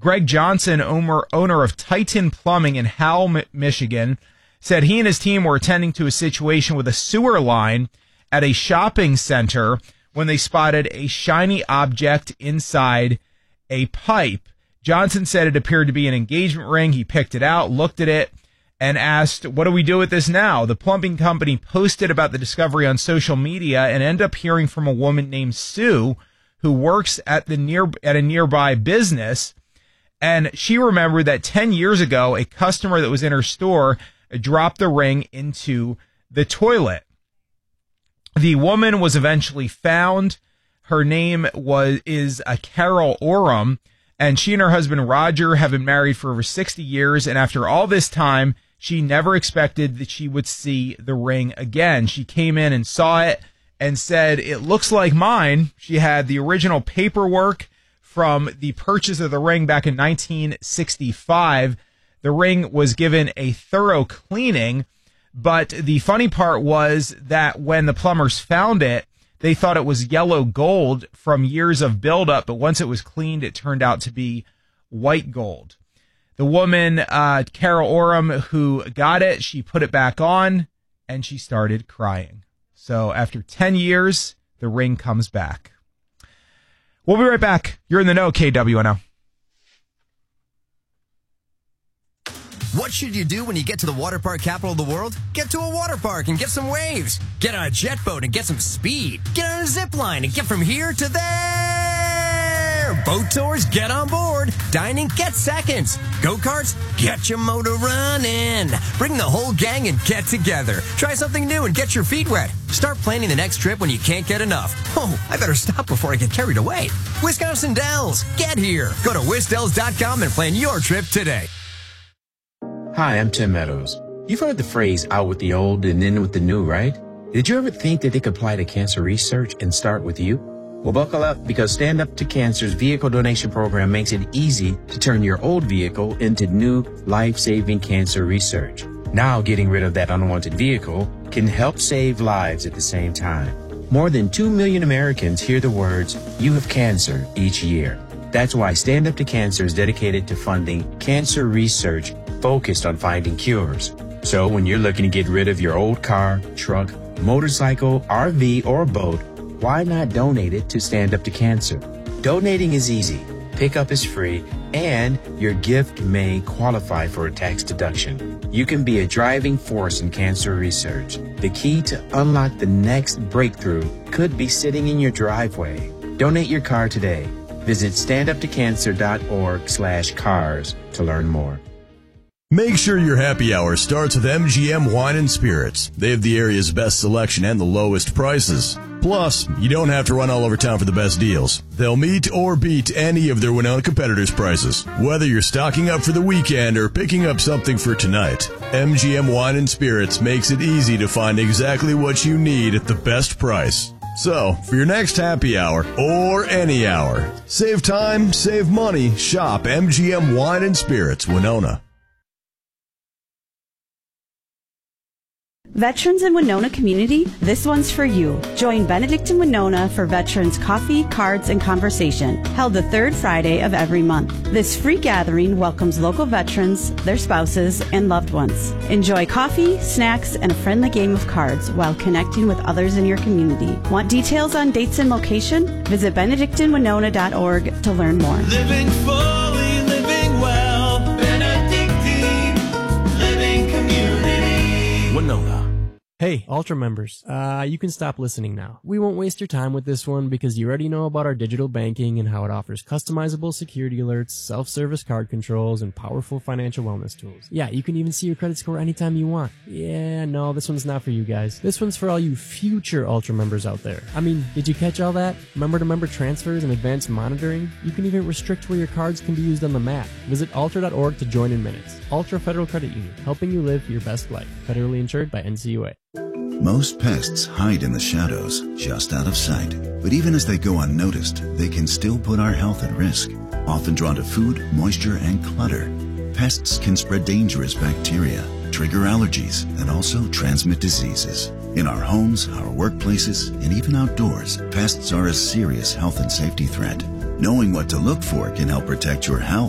Greg Johnson, owner of Titan Plumbing in Howell, Michigan, said he and his team were attending to a situation with a sewer line at a shopping center when they spotted a shiny object inside a pipe. Johnson said it appeared to be an engagement ring. He picked it out, looked at it, and asked, "What do we do with this now?" The plumbing company posted about the discovery on social media and ended up hearing from a woman named Sue who works at a nearby business. And she remembered that 10 years ago, a customer that was in her store dropped the ring into the toilet. The woman was eventually found. Her name is Carol Oram, and she and her husband Roger have been married for over 60 years. And after all this time, she never expected that she would see the ring again. She came in and saw it and said, "It looks like mine." She had the original paperwork from the purchase of the ring back in 1965. The ring was given a thorough cleaning, but the funny part was that when the plumbers found it, they thought it was yellow gold from years of buildup, but once it was cleaned, it turned out to be white gold. The woman, Carol Oram, who got it, she put it back on, and she started crying. So after 10 years, the ring comes back. We'll be right back. You're in the know, KWNO. What should you do when you get to the water park capital of the world? Get to a water park and get some waves. Get on a jet boat and get some speed. Get on a zip line and get from here to there. Boat tours, get on board. Dining, get seconds. Go-karts, get your motor running. Bring the whole gang and get together. Try something new and get your feet wet. Start planning the next trip when you can't get enough. Oh, I better stop before I get carried away. Wisconsin Dells, get here. Go to wisdells.com and plan your trip today. Hi, I'm Tim Meadows. You've heard the phrase out with the old and in with the new, right? Did you ever think that it could apply to cancer research and start with you? Well, buckle up, because Stand Up to Cancer's vehicle donation program makes it easy to turn your old vehicle into new life-saving cancer research. Now, getting rid of that unwanted vehicle can help save lives at the same time. More than 2 million Americans hear the words, "You have cancer," each year. That's why Stand Up to Cancer is dedicated to funding cancer research focused on finding cures. So when you're looking to get rid of your old car, truck, motorcycle, RV, or boat, why not donate it to Stand Up to Cancer? Donating is easy, pickup is free, and your gift may qualify for a tax deduction. You can be a driving force in cancer research. The key to unlock the next breakthrough could be sitting in your driveway. Donate your car today. Visit standuptocancer.org/cars to learn more. Make sure your happy hour starts with MGM Wine and Spirits. They have the area's best selection and the lowest prices. Plus, you don't have to run all over town for the best deals. They'll meet or beat any of their Winona competitors' prices. Whether you're stocking up for the weekend or picking up something for tonight, MGM Wine and Spirits makes it easy to find exactly what you need at the best price. So, for your next happy hour, or any hour, save time, save money, shop MGM Wine and Spirits, Winona. Veterans in Winona community, this one's for you. Join Benedict in Winona for Veterans Coffee, Cards, and Conversation, held the third Friday of every month. This free gathering welcomes local veterans, their spouses, and loved ones. Enjoy coffee, snacks, and a friendly game of cards while connecting with others in your community. Want details on dates and location? Visit benedictinwinona.org to learn more. Living fully, living well, Benedictine Living Community. Winona. Hey, Ultra members, you can stop listening now. We won't waste your time with this one because you already know about our digital banking and how it offers customizable security alerts, self-service card controls, and powerful financial wellness tools. Yeah, you can even see your credit score anytime you want. Yeah, no, this one's not for you guys. This one's for all you future Ultra members out there. I mean, did you catch all that? Member-to-member transfers and advanced monitoring? You can even restrict where your cards can be used on the map. Visit ultra.org to join in minutes. Ultra Federal Credit Union, helping you live your best life. Federally insured by NCUA. Most pests hide in the shadows, just out of sight. But even as they go unnoticed, they can still put our health at risk. Often drawn to food, moisture, and clutter, pests can spread dangerous bacteria, trigger allergies, and also transmit diseases. In our homes, our workplaces, and even outdoors, pests are a serious health and safety threat. Knowing what to look for can help protect your health